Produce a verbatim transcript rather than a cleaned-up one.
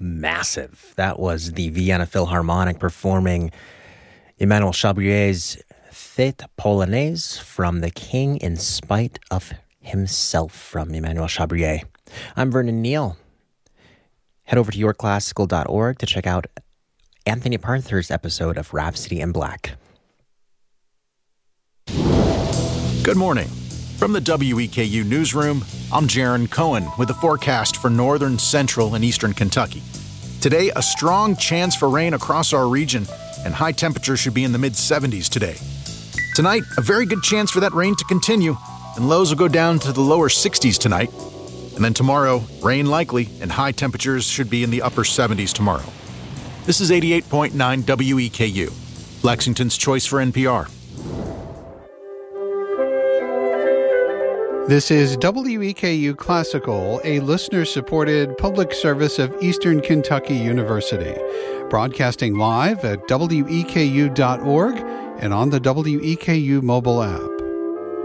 massive. That was the Vienna Philharmonic performing Emmanuel Chabrier's Fête Polonaise from The King in Spite of Himself from Emmanuel Chabrier. I'm Vernon Neal. Head over to your classical dot org to check out Anthony Parthur's episode of Rhapsody in Black. Good morning. From the W E K U newsroom, I'm Jaron Cohen with the forecast for northern, central, and eastern Kentucky. Today, a strong chance for rain across our region, and high temperatures should be in the mid seventies today. Tonight, a very good chance for that rain to continue, and lows will go down to the lower sixties tonight. And then tomorrow, rain likely, and high temperatures should be in the upper seventies tomorrow. This is eighty-eight point nine W E K U, Lexington's choice for N P R. This is W E K U Classical, a listener-supported public service of Eastern Kentucky University, broadcasting live at W E K U dot org and on the W E K U mobile app.